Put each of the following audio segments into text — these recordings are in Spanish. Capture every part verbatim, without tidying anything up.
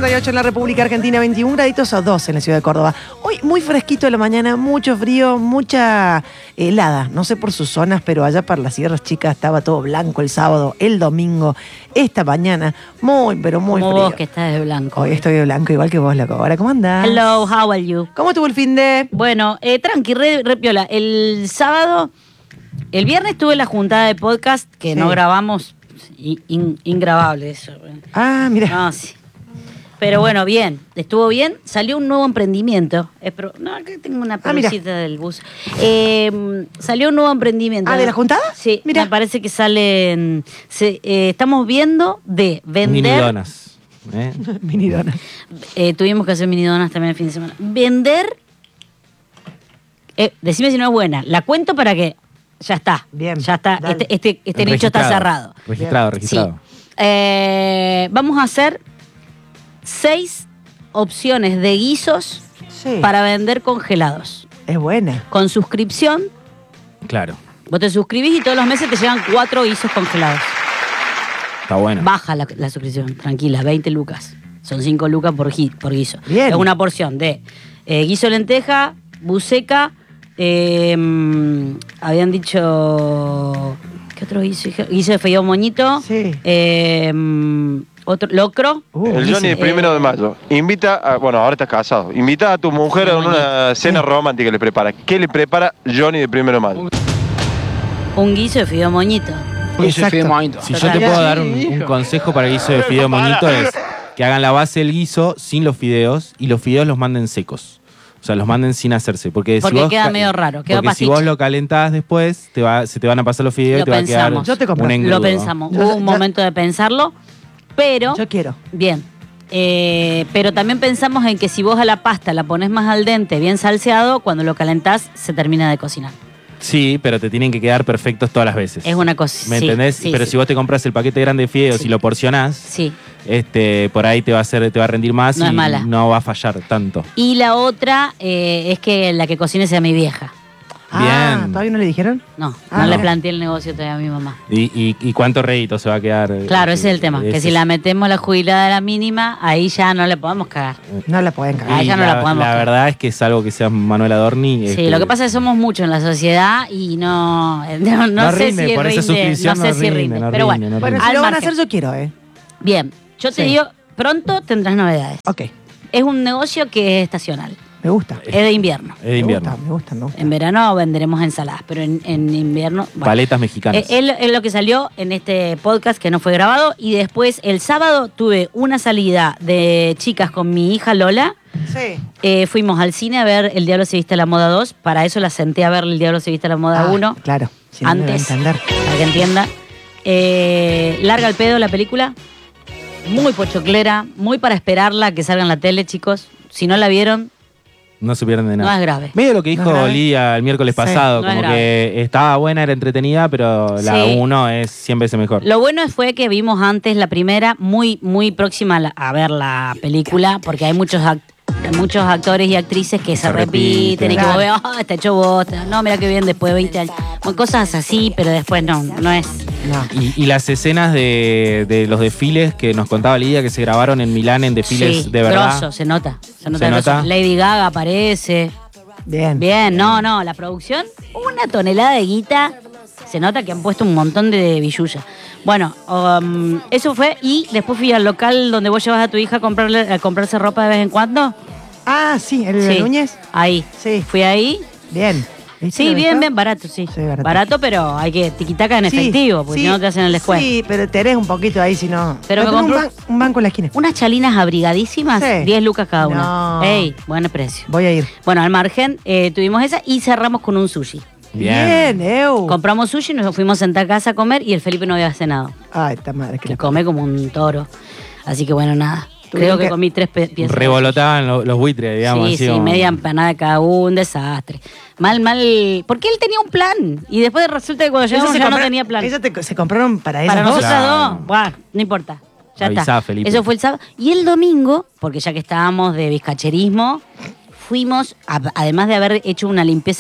treinta y ocho en la República Argentina, veintiún graditos o dos en la ciudad de Córdoba. Hoy muy fresquito de la mañana, mucho frío, mucha helada. No sé por sus zonas, pero allá para las Sierras Chicas estaba todo blanco el sábado, el domingo, esta mañana. Muy, pero muy Como frío. vos que estás de blanco. Hoy estoy de blanco igual que vos, loco. Ahora, ¿cómo andás? Hello, how are you? ¿Cómo estuvo el fin de...? Bueno, eh, tranqui, re, re piola. El sábado, el viernes tuve la juntada de podcast que Sí. no grabamos, in, in- ingrabable eso. Ah, mira. No, sí. Pero bueno, bien, estuvo bien. Salió un nuevo emprendimiento. Es pro- no, acá tengo una Ah, mira. pelucita del bus. Eh, salió un nuevo emprendimiento. Ah, ¿de la juntada? Sí, Mira. me parece que salen... se- eh, estamos viendo de vender... Mini donas. ¿eh? Mini dona. Eh, tuvimos que hacer mini donas también el fin de semana. Vender... Eh, decime si no es buena. La cuento para que... Ya está. Bien, Ya está. dale. Este, este, este nicho está Registrado. cerrado. Registrado, Sí. registrado. Eh, vamos a hacer seis opciones de guisos Sí. para vender congelados. Es buena. Con suscripción, Claro. vos te suscribís y todos los meses te llegan cuatro guisos congelados. Está bueno. Baja la, la suscripción, tranquila, veinte lucas. Son cinco lucas por, gui- por guiso. Bien. Es una porción de eh, guiso de lenteja, buceca, eh, mm, habían dicho... ¿Qué otro guiso? Guiso de fideo moñito. Sí. eh, mm, otro, locro. Uh, El buenísimo. Johnny, primero de mayo. Invita a, bueno, ahora estás casado. Invita a tu mujer a una cena romántica que le prepara. ¿Qué le prepara Johnny de primero de mayo? Un guiso de fideo moñito. Exacto. Si yo te puedo dar un, un consejo para el guiso de fideo moñito es que hagan la base del guiso sin los fideos y los fideos los manden secos. O sea, los manden sin hacerse. Porque, Porque si vos queda ca- medio raro, queda Porque si pasticho. vos lo calentás después, te va, se te van a pasar los fideos Lo y te va a quedar pensamos. Yo te compro. un Lo engrudo. Lo pensamos. Yo- Hubo yo- un momento de pensarlo, pero... Yo quiero. Bien. Eh, pero también pensamos en que si vos a la pasta la pones más al dente, bien salseado, cuando lo calentás se termina de cocinar. Sí, pero te tienen que quedar perfectos todas las veces. Es una cosa. ¿Me sí, entendés? sí, pero sí. si vos te compras el paquete grande de fideos Sí. y lo porcionás, Sí. este, por ahí te va a hacer, te va a rendir más No y es mala. no va a fallar tanto. Y la otra eh, es que la que cocine sea mi vieja. Ah, Bien. ¿todavía no le dijeron? No, Ah, no le mira. planteé el negocio todavía a mi mamá. ¿Y, y, y cuánto rédito se va a quedar? Claro, ese es el tema. Que Ese si es- la metemos la jubilada a la mínima, ahí ya no le podemos cagar. No la pueden cagar. Ah, Y ya no la podemos La cagar. verdad es que es algo que sea Manuel Adorni. Sí, este, lo que pasa es que somos muchos en la sociedad y no, no, no No sé rinde, si por esa rinde. suscripción No sé no si rinde, rinde. no pero rinde, bueno, no Bueno, rinde. si al lo van a margen. hacer, yo quiero, ¿eh? Bien, yo te Sí. digo, pronto tendrás novedades. Ok, Es un negocio que es estacional, me gusta. es de invierno. Es de invierno. Me gusta, me gusta, me gusta. En verano venderemos ensaladas, pero en, en invierno... bueno. Paletas mexicanas. Eh, Es, es lo que salió en este podcast que no fue grabado. Y después, el sábado, tuve una salida de chicas con mi hija Lola. Sí. Eh, fuimos al cine a ver El Diablo se viste a la moda dos. Para eso la senté a ver El Diablo se viste a la moda Ah, uno. Claro. Si no me va a Antes, entender. para que entienda. Eh, larga el pedo la película. Muy pochoclera. Muy para esperarla que salga en la tele, chicos. Si no la vieron, No se pierden de no nada. es grave. Medio lo que dijo No es grave. Lía el miércoles Sí, pasado, no es como grave. que estaba buena, era entretenida, pero la Sí. uno es cien veces mejor. Lo bueno fue que vimos antes la primera, muy, muy próxima a, la- a ver la película, porque hay muchos act- muchos actores y actrices que se, Se repiten, repiten. y que vos Claro. veas, ah, está hecho bosta, no, mira qué bien, después de veinte años. Bueno, cosas así, pero después no, no es. No. Y, y las escenas de, de los desfiles que nos contaba Lidia que se grabaron en Milán en desfiles Sí, de verdad. grosso, se nota. Se nota, ¿Se grosso. nota? Lady Gaga aparece. Bien. Bien, no, no, la producción, una tonelada de guita. Se nota que han puesto un montón de billulla. Bueno, um, eso fue. Y después fui al local donde vos llevas a tu hija a, comprarle, a comprarse ropa de vez en cuando. Ah, sí, el de Sí, Núñez. ahí. Sí. Fui ahí. Bien. ¿Viste Sí, lo bien, está? bien, barato, sí. Sí, barato. barato. pero hay que tiquitaca en Sí, efectivo, porque sí, si no te hacen el descuento. Sí, pero tenés un poquito ahí, si no. Pero me tenés un, compró- ban- un banco en la esquina. Unas chalinas abrigadísimas, Sí. diez lucas cada una. No. Ey, buen precio. Voy a ir. Bueno, al margen, eh, tuvimos esa y cerramos con un sushi. Bien, Eu. Compramos sushi, nos fuimos a sentar a casa a comer y el Felipe no había cenado. Ay, esta madre que Que la... come como un toro. Así que bueno, nada. Tuvieron Creo que, que- comí tres pe- piezas. Revolotaban lo- los buitres, digamos. Sí, así sí, como- media empanada cada uno, un desastre. Mal, mal. Porque él tenía un plan. Y después resulta que cuando llegamos se ya no compra- tenía plan. Ellos te- se compraron para ellos Para dos. nosotras Claro. dos, buah, no importa. Ya Avisá, está. Felipe. Eso fue el sábado. Y el domingo, porque ya que estábamos de bizcacherismo, fuimos, a- además de haber hecho una limpieza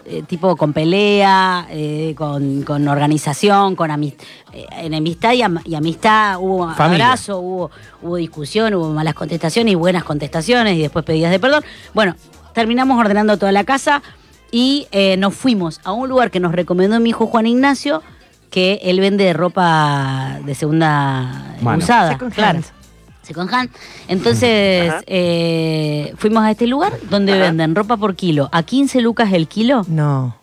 eh, tipo con pelea, eh, con, con organización, con amist eh, enemistad y, am y amistad, hubo Familia. abrazo, hubo, hubo discusión, hubo malas contestaciones y buenas contestaciones y después pedidas de perdón. Bueno, terminamos ordenando toda la casa y eh, nos fuimos a un lugar que nos recomendó mi hijo Juan Ignacio, que él vende ropa de segunda Mano. usada. Second Claro. hand. Second hand. Entonces Ajá. eh, fuimos a este lugar donde Ajá. venden ropa por kilo a quince lucas el kilo No.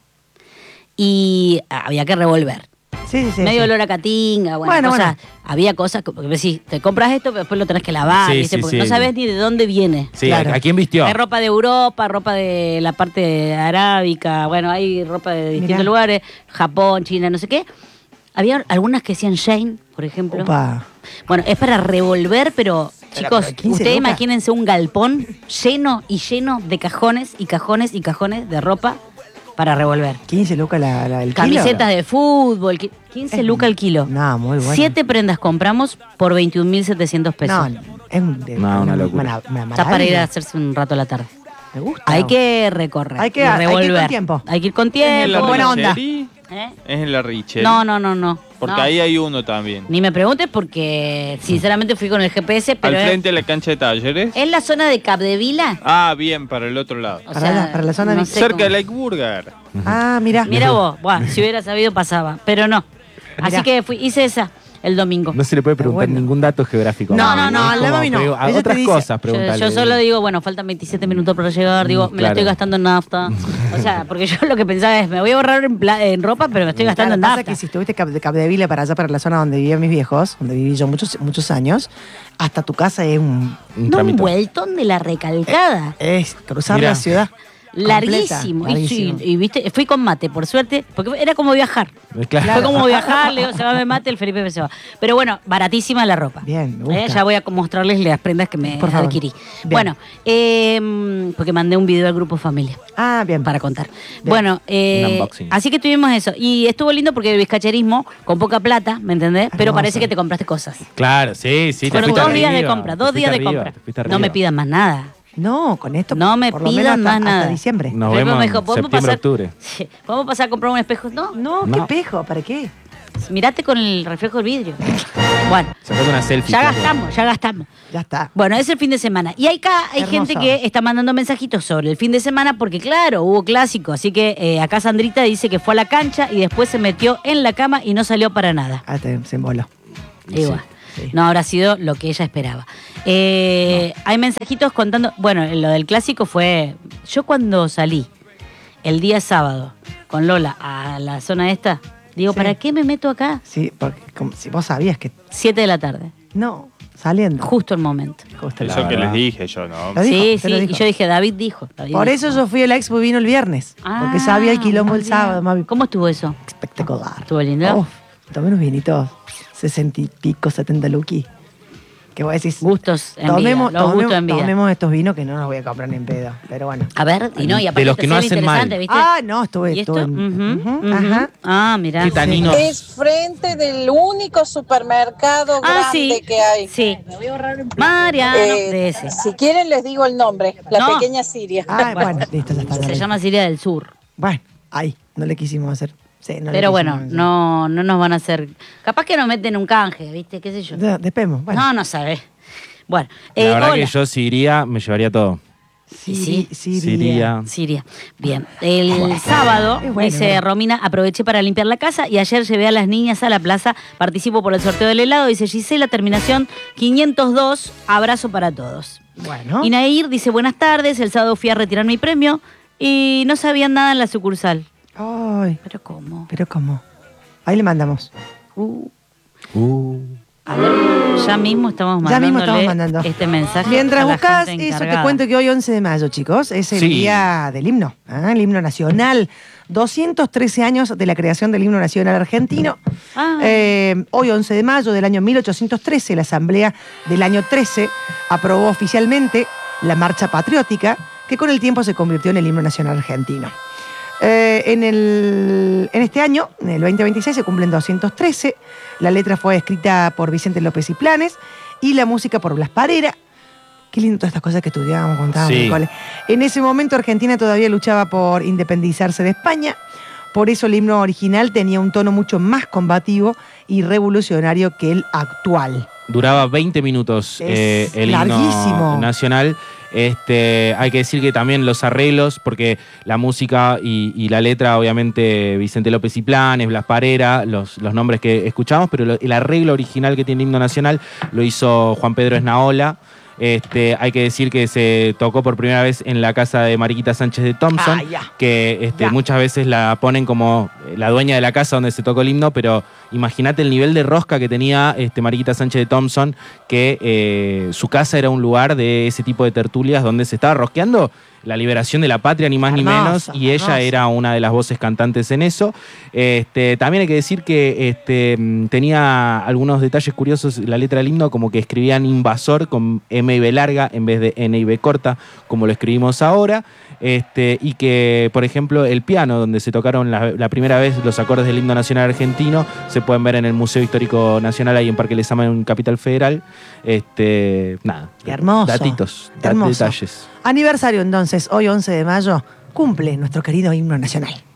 y había que revolver. Sí, sí, sí. Medio sí. olor a catinga, bueno, Bueno, cosas, bueno. había cosas, que- porque decís, te compras esto, pero después lo tenés que lavar, Sí, ¿viste? sí, Porque sí. no sabes ni de dónde viene. Sí, Claro. ¿a, a quién vistió? Hay ropa de Europa, ropa de la parte arábica, bueno, hay ropa de distintos Mirá. lugares, Japón, China, no sé qué. Había algunas que decían Shane, por ejemplo. Opa. Bueno, es para revolver, pero chicos, pero quince ustedes lucas. imagínense un galpón lleno y lleno de cajones y cajones y cajones de ropa para revolver. quince lucas la, la, el kilo. Camisetas de fútbol, qui- quince Es- lucas el kilo. No, muy bueno. Siete prendas compramos por veintiún mil setecientos pesos. No, no, es un, de- No, una locura. una- una Está para ir a maravilla. hacerse un rato a la tarde. Me gusta. Hay que recorrer. Hay que- y hay que ir con revolver. tiempo. Hay que ir con ¿Es en tiempo. la buena onda. Richeri? ¿Eh? Es en la Richeri. No, no, no, no. Porque No. ahí hay uno también. Ni me preguntes porque sinceramente fui con el G P S, pero Al es, frente de la cancha de talleres. es la zona de Capdevila. Ah, bien, para el otro lado. O Para la- para la zona de- sé Cerca cómo- de Lake Burger. Ah, mira. Mira vos, buah, si hubiera sabido pasaba, pero no. Así Mirá. que fui, hice esa el domingo. No se le puede preguntar bueno. ningún dato geográfico. No, no, no, Es a la como mami no. pregu- a Ella te otras dice- cosas, Yo, pregúntale. yo solo digo, bueno, faltan veintisiete minutos para llegar, digo, me la claro. estoy gastando en nafta. O sea, porque yo lo que pensaba es, me voy a ahorrar en, pla- en ropa, pero me estoy gastando Claro, en pasa nafta. que si estuviste cap- de Capdevila para allá, para la zona donde vivían mis viejos, donde viví yo muchos, muchos años, hasta tu casa es un... Un No, un tramito. vueltón de la recalcada. Es cruzar Mirá. la ciudad. Larguísimo. Completa, Y, sí, larguísimo. y viste, fui con mate, por suerte, porque era como viajar. Claro. Fue como viajar, le digo, se va de mate, el Felipe se va. Pero bueno, baratísima la ropa. Bien, me gusta. Eh, ya voy a mostrarles las prendas que me Por favor. adquirí. Bien. Bueno, eh, porque mandé un video al grupo familia Ah, bien. para contar. Bueno, eh, Un unboxing. así que tuvimos eso. Y estuvo lindo porque el bizcacherismo, con poca plata, ¿me entendés? Pero Hermoso. parece que te compraste cosas. Claro, sí, sí. te Fueron fuiste dos días de arriba, compra, te dos fuiste días de arriba, compra. te fuiste No me arriba. pidan más nada. No, con esto No me por lo pidan menos hasta, más hasta nada. diciembre. Nos Felipe vemos me en dijo, ¿podemos septiembre, pasar? octubre. Sí, ¿podemos pasar a comprar un espejo? No, No, No. qué pejo, ¿para qué? mirate con el reflejo del vidrio. Bueno, Sacate una selfie. ya claro. gastamos, ya gastamos. Ya está. Bueno, es el fin de semana. Y acá hay Hermoso. gente que está mandando mensajitos sobre el fin de semana porque, claro, hubo clásico. Así que eh, acá Sandrita dice que fue a la cancha y después se metió en la cama y no salió para nada. Ah, te, se emboló. Igual. sí. No habrá sido lo que ella esperaba. Eh, Hay mensajitos contando. Bueno, lo del clásico fue. Yo cuando salí el día sábado con Lola a la zona esta, digo, Sí. ¿para qué me meto acá? Sí, porque como, si vos sabías que... Siete de la tarde. No, saliendo. Justo el momento. Justo la Eso que verdad. les dije yo, ¿no? Lo dijo, sí, se sí. lo Y dijo. yo dije, David dijo. David Por dijo. eso yo fui al expo y vino el viernes. porque Ah, sabía el quilombo muy el bien. sábado, mami. ¿Cómo estuvo eso? Espectacular. ¿Estuvo lindo? Uf, tomé unos vinitos, sesenta y pico, setenta luquis. Que vos decís, Gustos en tomemos, vida. Los tomemos- gustos en vida. tomemos estos vinos que no los voy a comprar ni en pedo. Pero bueno. A ver, y no, y De aparte los te que no sale hacen mal. interesante, ¿viste? Ah, no, estuve, ¿Y esto? estuve en- Ujú, ujú, ujú. ajá. Ah, mira. ¿Qué taninos? Es frente del único supermercado Ah, grande sí. que hay. Sí. Mariano, Eh, de ese. si quieren les digo el nombre, la No. pequeña Siria. Ah, Bueno. bueno, listo, ya está. ya Se lo- llama Siria del Sur. Bueno, ahí, no le quisimos hacer. Sí, no le Pero quisimos bueno, hacer. no, no nos van a hacer. Capaz que nos meten un canje, ¿viste? ¿Qué sé yo? Ya, despemos. Bueno. No, no sabes. Bueno, La eh, verdad hola. que yo si iría, me llevaría todo. Siri- sí, Siria. Siria. Siria. Bien. El sábado, Es bueno, dice bueno. Romina, aproveché para limpiar la casa y ayer llevé a las niñas a la plaza. Participo por el sorteo del helado. Dice Gisela, terminación quinientos dos. Abrazo para todos. Bueno. Y Nair dice, buenas tardes. El sábado fui a retirar mi premio y no sabían nada en la sucursal. Ay, ¿Pero cómo? pero ¿cómo? Ahí le mandamos. Uh, Uh. a ver, ya mismo estamos Ya mismo mandándole estamos mandando. este mensaje. Mientras a la buscas gente eso, te encargada. cuento que hoy once de mayo, chicos, es el Sí. día del himno, ¿ah? El himno nacional. doscientos trece años de la creación del himno nacional argentino. Ah. Eh, hoy, once de mayo del año mil ochocientos trece, la Asamblea del año trece aprobó oficialmente la Marcha Patriótica, que con el tiempo se convirtió en el himno nacional argentino. Eh, en, el, en este año, en el veinte veintiséis, se cumplen doscientos trece. La letra fue escrita por Vicente López y Planes y la música por Blas Parera. Qué lindo todas estas cosas que estudiábamos, contábamos en Sí. el cole. En ese momento Argentina todavía luchaba por independizarse de España. Por eso el himno original tenía un tono mucho más combativo y revolucionario que el actual. Duraba veinte minutos Es eh, el larguísimo. himno nacional. Este, hay que decir que también los arreglos, porque la música y, y la letra, obviamente, Vicente López y Planes, Blas Parera, los, los nombres que escuchamos, pero lo- el arreglo original que tiene el himno nacional lo hizo Juan Pedro Esnaola. Este, hay que decir que se tocó por primera vez en la casa de Mariquita Sánchez de Thompson, Ah, ya. que este, Ya. muchas veces la ponen como la dueña de la casa donde se tocó el himno, pero imagínate el nivel de rosca que tenía este, Mariquita Sánchez de Thompson, que eh, su casa era un lugar de ese tipo de tertulias donde se estaba rosqueando la liberación de la patria, ni más ni Hermoso, menos, y ella hermoso. era una de las voces cantantes en eso. Este, también hay que decir que este, mm, tenía algunos detalles curiosos la letra del himno, como que escribían invasor con M y B larga en vez de N y B corta, como lo escribimos ahora. Este, y que, por ejemplo, el piano, donde se tocaron la, la primera vez los acordes del himno nacional argentino, se pueden ver en el Museo Histórico Nacional, ahí en Parque Lezama, en Capital Federal. Este, nada. Qué hermoso. Datitos, Qué dat- hermoso. detalles. Aniversario entonces, hoy once de mayo, cumple nuestro querido himno nacional.